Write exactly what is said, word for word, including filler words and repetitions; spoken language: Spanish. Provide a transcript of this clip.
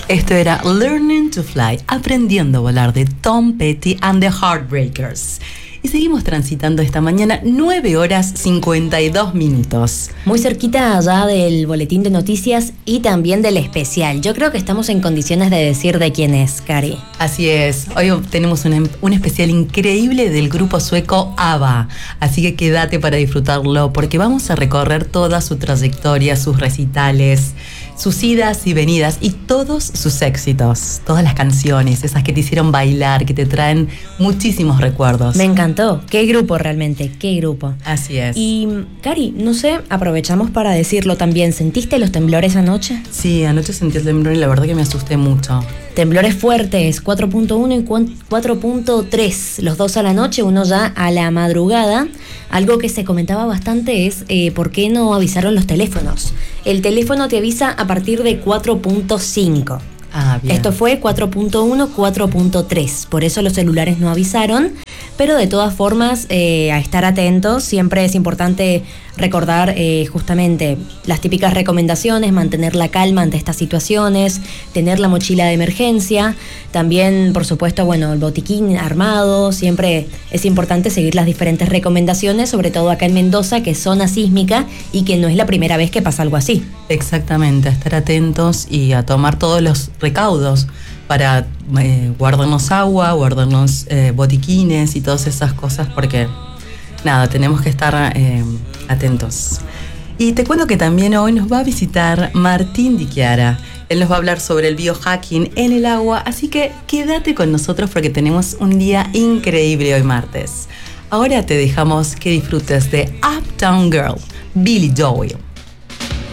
Esto era Learning to Fly, aprendiendo a volar, de Tom Petty and the Heartbreakers. Y seguimos transitando esta mañana, nueve horas cincuenta y dos minutos. Muy cerquita allá del boletín de noticias y también del especial. Yo creo que estamos en condiciones de decir de quién es, Cari. Así es, hoy tenemos un, un especial increíble del grupo sueco ABBA. Así que quédate para disfrutarlo, porque vamos a recorrer toda su trayectoria, sus recitales, sus idas y venidas y todos sus éxitos. Todas las canciones, esas que te hicieron bailar, que te traen muchísimos recuerdos. Me encantó. Qué grupo realmente, qué grupo. Así es. Y, Cari, no sé, aprovechamos para decirlo también. ¿Sentiste los temblores anoche? Sí, anoche sentí el temblor y la verdad que me asusté mucho. Temblores fuertes, cuatro punto uno y cuatro punto tres, los dos a la noche, uno ya a la madrugada. Algo que se comentaba bastante es eh, por qué no avisaron los teléfonos. El teléfono te avisa a partir de cuatro punto cinco. Ah, bien. Esto fue cuatro punto uno, cuatro punto tres, por eso los celulares no avisaron, pero de todas formas eh, a estar atentos. Siempre es importante recordar eh, justamente las típicas recomendaciones, mantener la calma ante estas situaciones, tener la mochila de emergencia, también por supuesto, bueno, el botiquín armado. Siempre es importante seguir las diferentes recomendaciones, sobre todo acá en Mendoza, que es zona sísmica y que no es la primera vez que pasa algo así. Exactamente, a estar atentos y a tomar todos los recaudos para eh, guardarnos agua, guardarnos eh, botiquines y todas esas cosas, porque nada, tenemos que estar eh, atentos. Y te cuento que también hoy nos va a visitar Martín Di Chiara. Él nos va a hablar sobre el biohacking en el agua, así que quédate con nosotros porque tenemos un día increíble hoy martes. Ahora te dejamos que disfrutes de Uptown Girl, Billy Joel.